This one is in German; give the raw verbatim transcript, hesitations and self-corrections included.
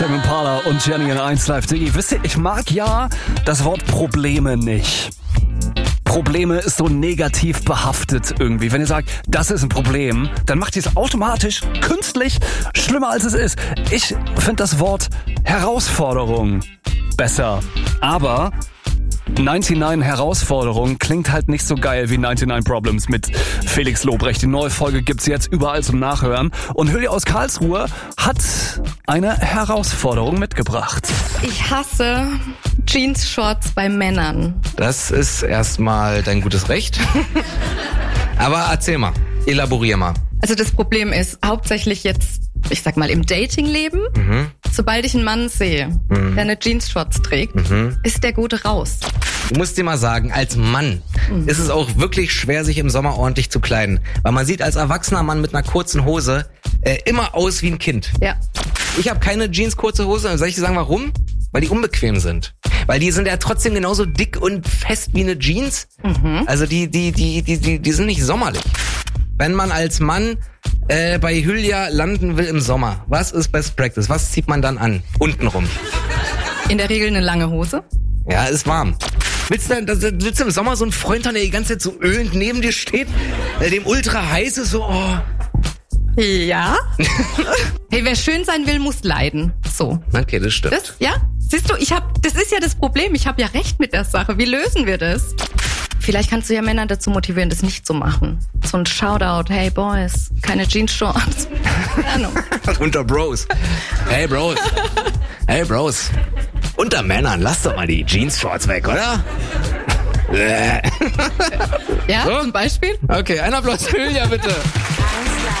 Tame Impala und Jenny in eins live punkt de. Wisst ihr, ich mag ja das Wort Probleme nicht. Probleme ist so negativ behaftet irgendwie. Wenn ihr sagt, das ist ein Problem, dann macht ihr es automatisch künstlich schlimmer, als es ist. Ich finde das Wort Herausforderung besser. Aber neunundneunzig Herausforderungen klingt halt nicht so geil wie neunundneunzig Problems mit Felix Lobrecht. Die neue Folge gibt's jetzt überall zum Nachhören. Und Hülya aus Karlsruhe hat eine Herausforderung mitgebracht. Ich hasse Jeans-Shorts bei Männern. Das ist erstmal dein gutes Recht. Aber erzähl mal, elaborier mal. Also das Problem ist hauptsächlich jetzt, ich sag mal, im Datingleben. Mhm. Sobald ich einen Mann sehe, mhm. der eine Jeans-Shorts trägt, mhm. ist der Gute raus. Du musst dir mal sagen, als Mann mhm. ist es auch wirklich schwer, sich im Sommer ordentlich zu kleiden. Weil man sieht als erwachsener Mann mit einer kurzen Hose äh, immer aus wie ein Kind. Ja. Ich habe keine Jeans-kurze Hose. Soll ich dir sagen, warum? Weil die unbequem sind. Weil die sind ja trotzdem genauso dick und fest wie eine Jeans. Mhm. Also die, die, die, die, die, die sind nicht sommerlich. Wenn man als Mann äh, bei Hülya landen will im Sommer, was ist Best Practice? Was zieht man dann an? Untenrum. In der Regel eine lange Hose. Ja, ist warm. Willst du, willst du im Sommer so einen Freund haben, der die ganze Zeit so ölend neben dir steht, der dem ultra heiß ist, so, oh. Ja. Hey, wer schön sein will, muss leiden. So. Okay, das stimmt. Das, ja? Siehst du, ich hab, das ist ja das Problem. Ich habe ja recht mit der Sache. Wie lösen wir das? Vielleicht kannst du ja Männer dazu motivieren, das nicht zu machen. So ein Shoutout, hey Boys, keine Jeans-Shorts. Unter Bros. Hey Bros. Hey Bros. Unter Männern, lass doch mal die Jeans-Shorts weg, oder? Ja, so? Zum Beispiel? Okay, ein Applaus für Hülya, bitte.